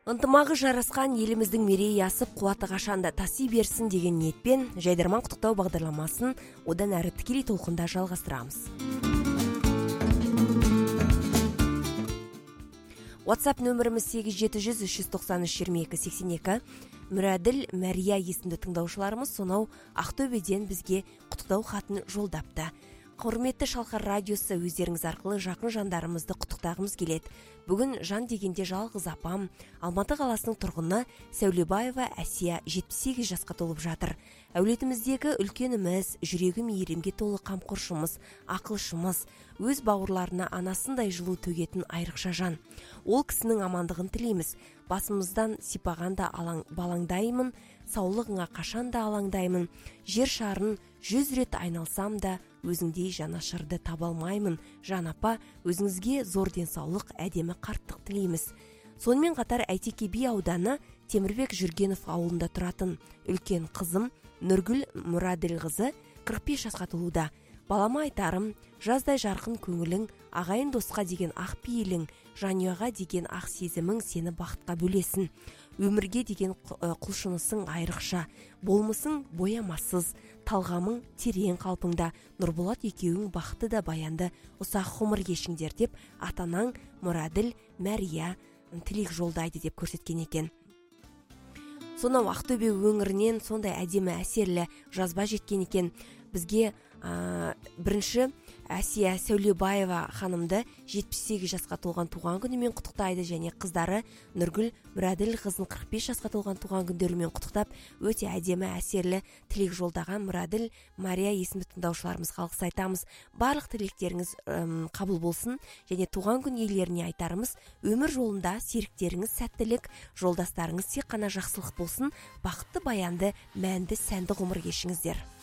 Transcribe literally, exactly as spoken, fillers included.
Ынтымағы жарасқан еліміздің мерейі асып, қуаты қашанда таси берсін деген ниетпен Жайдарман құттықтау бағдарламасын одан әрі тікелей толқында жалғастырамыз. WhatsApp нөміріміз сегіз жеті жүз үш жүз тоқсан үш жиырма екі сексен екі. Мүрәділ Мәрия есімді тыңдаушыларымыз сонау Ақтөбеден бізге құттықтау хатын жолдапты. Құрметті Шалқар радиосы, өздеріңіз арқылы жақын жандарымызды құттықтағымыз келеді. Бүгін жан дегенде жалғыз апам, Алматы қаласының тұрғыны Сәулебаева Әсия жетпіс сегіз жасқа толып жатыр. Әулетіміздегі үлкеніміз, жүрегі мейірімге толы қамқоршымыз, ақылшымыз, өз бауырларына анасындай жылу төгетін айрықша жан. Ол кісінің амандығын тілейміз. Басымыздан сипағанда алаң, балаңдаймын, саулығыңа қашанда алаңдаймын. Жер шарын жүз рет айналсам да, өзіңдей жанашырды таба алмаймын. Жан апа, өзіңізге зор денсаулық, әдемі қарттық тілейміз. Сонымен қатар Әйтеке би ауданы Темірбек Жүргенов ауылында тұратын үлкен қызым Нұргүл Мұраділқызы қырық бес жасқа толуда. Балама айтарым, жаздай жарқын көңілің, ағайын досқа деген ақ пейілің, жанұяға деген ақ сезімің сені бақытқа бөлесін. Өмірге деген құлшынысың айрықша, болмысың боямасыз, талғамың терең қалпыңда. Нұрболат екеуің бақытты да баянды ұсақ ғұмыр кешіңдер деп атанаң Мұраділ Мәрия тілек жолдайды деп көрсеткен екен. Сонау Ақтөбе өңірінен сондай әдемі әсерлі жазба жеткен екен. Бізге ә, бірінші Әсия Сәулебаева ханымды жетпіс сегіз жасқа толған туған күнімен құттықтайды, және қыздары Нұргүл Мұраділқызын қырық бес жасқа толған туған күндерімен құттықтап, өте әдемі әсерлі тілек жолдаған Мұраділ Мария есімді тыңдаушыларымызға алғыс айтамыз. Барлық тілектеріңіз әм, қабыл болсын, және туған күн иелеріне айтарымыз, өмір жолында серіктеріңіз сәттілік, жолдастарыңыз тек қана жақсылық болсын, бақытты баянды, мәнді, сәнді ғұмыр кешіңіздер.